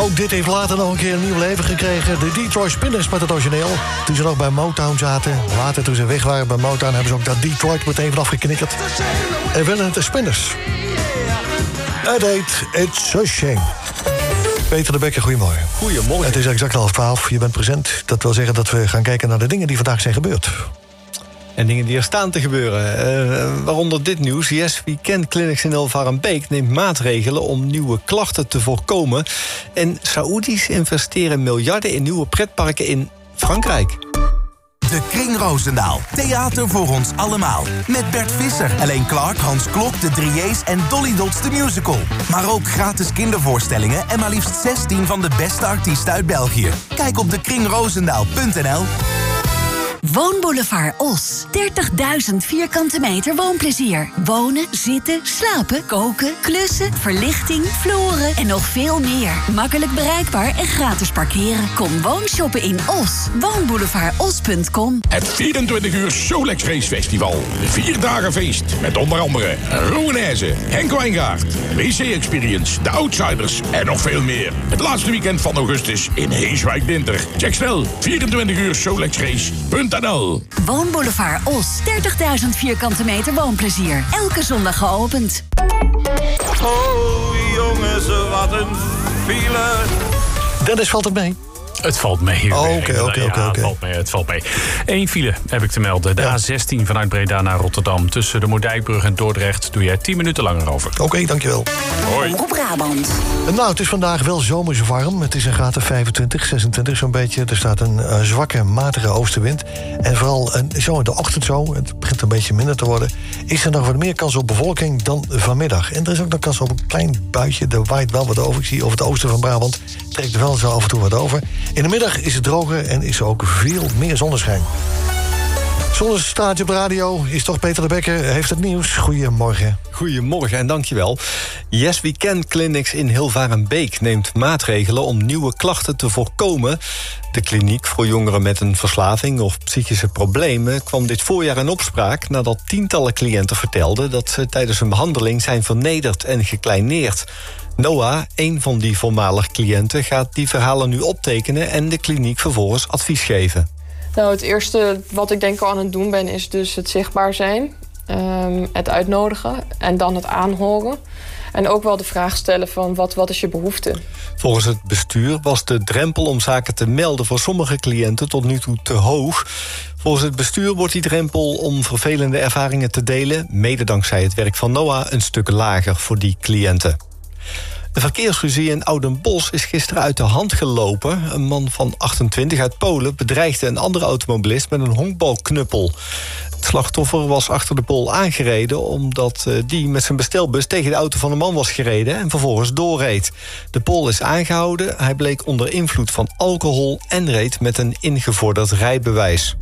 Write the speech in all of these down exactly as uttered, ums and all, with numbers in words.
Ook dit heeft later nog een keer een nieuw leven gekregen. De Detroit Spinners met het origineel. Toen ze nog bij Motown zaten. Later toen ze weg waren bij Motown hebben ze ook dat Detroit meteen vanaf geknikkerd. En willen het de Spinners. Het heet It's a Shame. Peter de Bekker, goedemorgen. Goedemorgen. Het is exact half twaalf, je bent present. Dat wil zeggen dat we gaan kijken naar de dingen die vandaag zijn gebeurd. En dingen die er staan te gebeuren. Uh, waaronder dit nieuws. Yes Weekend Clinics in Hilvarenbeek neemt maatregelen om nieuwe klachten te voorkomen. En Saoedi's investeren miljarden in nieuwe pretparken in Frankrijk. De Kring Roosendaal. Theater voor ons allemaal. Met Bert Visser, Elaine Clark, Hans Klok, de Drieërs en Dolly Dots de Musical. Maar ook gratis kindervoorstellingen en maar liefst zestien van de beste artiesten uit België. Kijk op de kring roosendaal punt n l. Woonboulevard Os. dertigduizend vierkante meter woonplezier. Wonen, zitten, slapen, koken, klussen, verlichting, vloeren en nog veel meer. Makkelijk bereikbaar en gratis parkeren. Kom woonshoppen in Os. woonboulevard os punt com. Het vierentwintig uur Solex Race Festival. Vier dagen feest. Met onder andere Roeneise, Henk Wijngaard, W C Experience, De Outsiders en nog veel meer. Het laatste weekend van augustus in Heeswijk-Dinter. Check snel vierentwintig uur Solex Race punt n l. Woonboulevard Os. dertigduizend vierkante meter woonplezier. Elke zondag geopend. Oh jongens, wat een file. Dennis, valt het mee? Het valt mee. Oh, oké, oké, oké. Het valt mee, het valt mee. Eén file heb ik te melden. De ja. A zestien vanuit Breda naar Rotterdam. Tussen de Moerdijkbrug en Dordrecht doe jij tien minuten langer over. Oké, okay, dankjewel. Hoi. Op Brabant. Nou, het is vandaag wel zomers warm. Het is een graad of vijfentwintig, zesentwintig zo'n beetje. Er staat een uh, zwakke, matige oostenwind. En vooral uh, zo in de ochtend zo, het begint een beetje minder te worden, is er nog wat meer kans op bewolking dan vanmiddag. En er is ook nog kans op een klein buitje. Er waait wel wat over. Ik zie over het oosten van Brabant trekt er wel zo af en toe wat over. In de middag is het droger en is er ook veel meer zonneschijn. Zonnestraatje op radio is toch Peter de Bekker, heeft het nieuws. Goedemorgen. Goedemorgen en dankjewel. Yes Weekend Clinics in Hilvarenbeek neemt maatregelen om nieuwe klachten te voorkomen. De kliniek voor jongeren met een verslaving of psychische problemen kwam dit voorjaar in opspraak nadat tientallen cliënten vertelden dat ze tijdens een behandeling zijn vernederd en gekleineerd. Noah, een van die voormalig cliënten, gaat die verhalen nu optekenen en de kliniek vervolgens advies geven. Nou, het eerste wat ik denk al aan het doen ben, is dus het zichtbaar zijn. Um, het uitnodigen en dan het aanhoren. En ook wel de vraag stellen van wat, wat is je behoefte? Volgens het bestuur was de drempel om zaken te melden voor sommige cliënten tot nu toe te hoog. Volgens het bestuur wordt die drempel om vervelende ervaringen te delen, mede dankzij het werk van Noah, een stuk lager voor die cliënten. De verkeersruzie in Oudenbosch is gisteren uit de hand gelopen. Een man van achtentwintig uit Polen bedreigde een andere automobilist met een honkbalknuppel. Het slachtoffer was achter de Pool aangereden omdat die met zijn bestelbus tegen de auto van de man was gereden en vervolgens doorreed. De Pool is aangehouden. Hij bleek onder invloed van alcohol en reed met een ingevorderd rijbewijs.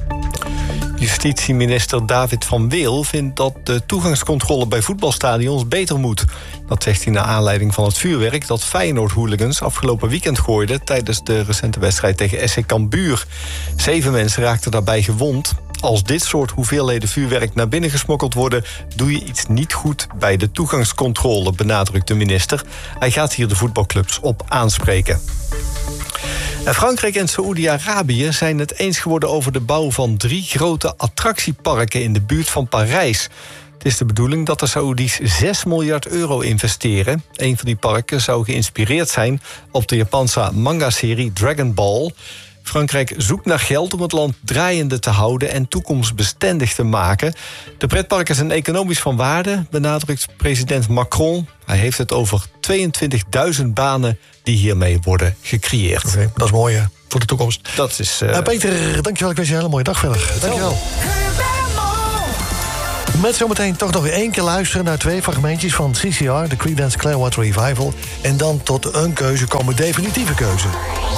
Justitieminister David van Weel vindt dat de toegangscontrole bij voetbalstadions beter moet. Dat zegt hij naar aanleiding van het vuurwerk dat Feyenoord-hooligans afgelopen weekend gooiden tijdens de recente wedstrijd tegen S C Cambuur. Zeven mensen raakten daarbij gewond. Als dit soort hoeveelheden vuurwerk naar binnen gesmokkeld worden, doe je iets niet goed bij de toegangscontrole, benadrukt de minister. Hij gaat hier de voetbalclubs op aanspreken. Frankrijk en Saoedi-Arabië zijn het eens geworden over de bouw van drie grote attractieparken in de buurt van Parijs. Het is de bedoeling dat de Saoedi's zes miljard euro investeren. Een van die parken zou geïnspireerd zijn op de Japanse manga-serie Dragon Ball. Frankrijk zoekt naar geld om het land draaiende te houden en toekomstbestendig te maken. De pretparken zijn economisch van waarde, benadrukt president Macron. Hij heeft het over tweeëntwintigduizend banen die hiermee worden gecreëerd. Okay, dat is mooi, hè, voor de toekomst. Dat is... Uh... Uh, Peter, dankjewel. Ik wens je een hele mooie dag verder. Dankjewel. Met zometeen toch nog één keer luisteren naar twee fragmentjes van C C R, de Creedence Clearwater Revival. En dan tot een keuze komen, definitieve keuze.